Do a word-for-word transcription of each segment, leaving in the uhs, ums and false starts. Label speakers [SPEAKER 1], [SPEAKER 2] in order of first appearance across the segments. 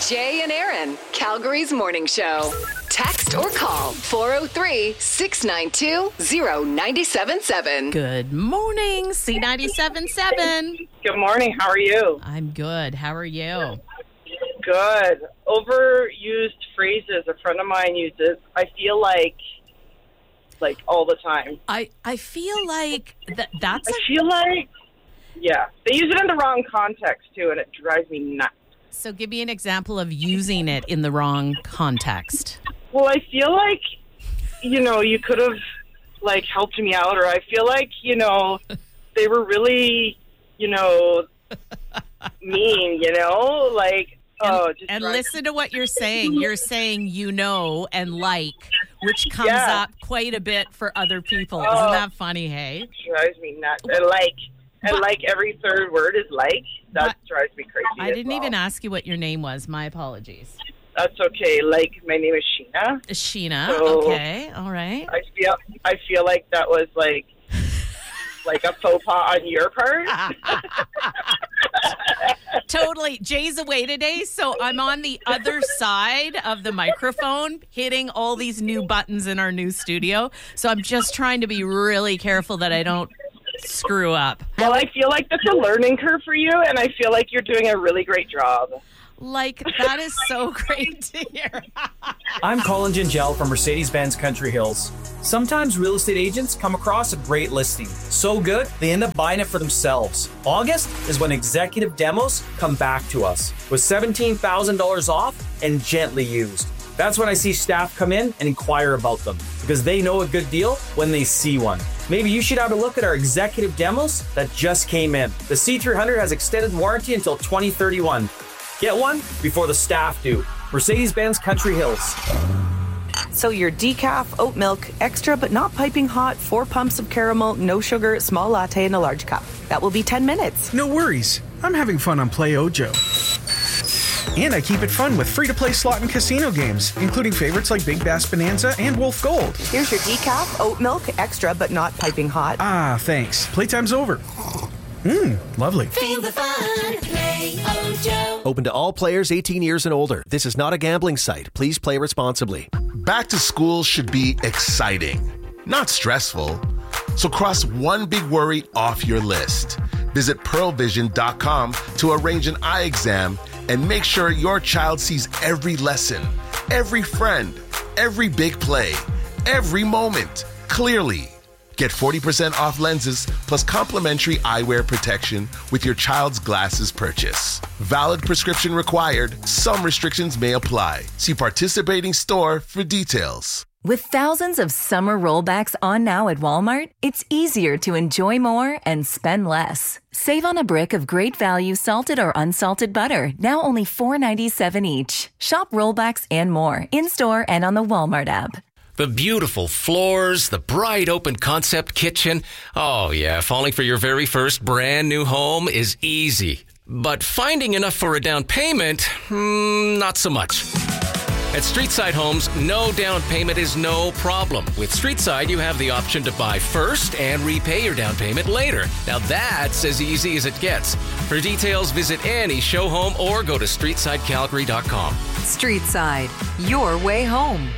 [SPEAKER 1] Jay and Aaron, Calgary's morning show. Text or call four oh three, six nine two, oh nine seven seven.
[SPEAKER 2] Good morning, C ninety-seven point seven.
[SPEAKER 3] Good morning. How are you?
[SPEAKER 2] I'm good. How are you?
[SPEAKER 3] Good. Overused phrases a friend of mine uses. I feel like, like all the time.
[SPEAKER 2] I, I feel like that that's
[SPEAKER 3] I
[SPEAKER 2] a,
[SPEAKER 3] feel like, yeah. They use it in the wrong context, too, and it drives me nuts.
[SPEAKER 2] so give me an example of using it in the wrong context.
[SPEAKER 3] Well, I feel like, you know, you could have, like, helped me out, or I feel like, you know, they were really, you know, mean, you know? Like,
[SPEAKER 2] And,
[SPEAKER 3] oh, just
[SPEAKER 2] and
[SPEAKER 3] drives-
[SPEAKER 2] listen to what you're saying. You're saying you know and like, which comes
[SPEAKER 3] Yeah.
[SPEAKER 2] up quite a bit for other people. Isn't
[SPEAKER 3] Oh.
[SPEAKER 2] that funny, hey?
[SPEAKER 3] drives me nuts. And, like, and,
[SPEAKER 2] But-
[SPEAKER 3] like, every third word is like. That
[SPEAKER 2] But-
[SPEAKER 3] drives me crazy.
[SPEAKER 2] I
[SPEAKER 3] as
[SPEAKER 2] didn't
[SPEAKER 3] well.
[SPEAKER 2] even ask you what your name was. My apologies.
[SPEAKER 3] That's okay. Like, my name is Sheena.
[SPEAKER 2] Sheena.
[SPEAKER 3] So-
[SPEAKER 2] Okay. All right.
[SPEAKER 3] I feel I feel like that was like like a faux pas on your part.
[SPEAKER 2] Totally. Jay's away today, so I'm on the other side of the microphone hitting all these new buttons in our new studio. So I'm just trying to be really careful that I don't screw up.
[SPEAKER 3] Well, I feel like that's a learning curve for you, and I feel like you're doing a really great job.
[SPEAKER 2] Like, that is so great to hear.
[SPEAKER 4] I'm Colin Gingell from Mercedes-Benz Country Hills. Sometimes real estate agents come across a great listing. So good, they end up buying it for themselves. August is when executive demos come back to us with seventeen thousand dollars off and gently used. That's when I see staff come in and inquire about them because they know a good deal when they see one. Maybe you should have a look at our executive demos that just came in. The C three hundred has extended warranty until twenty thirty-one. Get one before the staff do. Mercedes-Benz Country Hills.
[SPEAKER 5] So your decaf, oat milk, extra but not piping hot, four pumps of caramel, no sugar, small latte in a large cup. That will be ten minutes.
[SPEAKER 6] No worries. I'm having fun on Play Ojo. And I keep it fun with free-to-play slot and casino games, including favorites like Big Bass Bonanza and Wolf Gold.
[SPEAKER 5] Here's your decaf, oat milk, extra but not piping hot.
[SPEAKER 6] Ah, thanks. Playtime's over. Mmm, lovely.
[SPEAKER 7] Feel the fun. Play Ojo.
[SPEAKER 8] Open to all players eighteen years and older. This is not a gambling site. Please play responsibly.
[SPEAKER 9] Back to school should be exciting, not stressful. So cross one big worry off your list. Visit pearl vision dot com to arrange an eye exam and make sure your child sees every lesson, every friend, every big play, every moment clearly. Get forty percent off lenses plus complimentary eyewear protection with your child's glasses purchase. Valid prescription required. Some restrictions may apply. See participating store for details.
[SPEAKER 10] With thousands of summer rollbacks on now at Walmart, it's easier to enjoy more and spend less. Save on a brick of great value salted or unsalted butter, now only four ninety-seven each. Shop rollbacks and more in-store and on the Walmart app.
[SPEAKER 11] The beautiful floors, the bright open concept kitchen. Oh yeah, falling for your very first brand new home is easy. But finding enough for a down payment, hmm, not so much. At Streetside Homes, no down payment is no problem. With Streetside, you have the option to buy first and repay your down payment later. Now that's as easy as it gets. For details, visit any show home or go to streetside calgary dot com.
[SPEAKER 1] Streetside, your way home.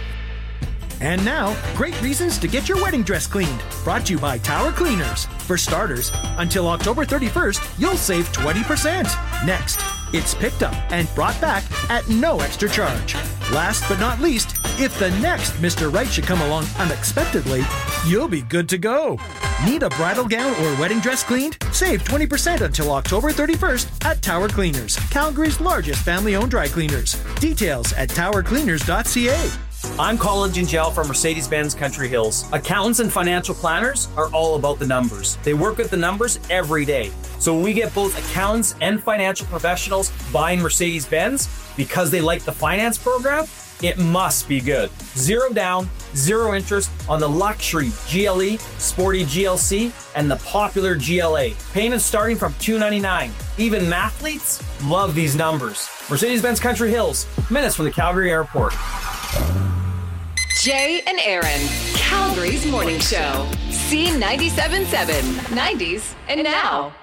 [SPEAKER 6] And now, great reasons to get your wedding dress cleaned. Brought to you by Tower Cleaners. For starters, until October thirty-first, you'll save twenty percent. Next, it's picked up and brought back at no extra charge. Last but not least, if the next Mister Right should come along unexpectedly, you'll be good to go. Need a bridal gown or wedding dress cleaned? Save twenty percent until October thirty-first at Tower Cleaners, Calgary's largest family-owned dry cleaners. Details at tower cleaners dot c a.
[SPEAKER 4] I'm Colin Gingell from Mercedes-Benz Country Hills. Accountants and financial planners are all about the numbers. They work with the numbers every day. So when we get both accountants and financial professionals buying Mercedes-Benz because they like the finance program, it must be good. Zero down, zero interest on the luxury G L E, sporty G L C, and the popular G L A. Payments starting from two ninety-nine. Even mathletes love these numbers. Mercedes-Benz Country Hills, minutes from the Calgary Airport.
[SPEAKER 1] Jay and Aaron, Calgary's morning show. C ninety-seven point seven, nineties and now.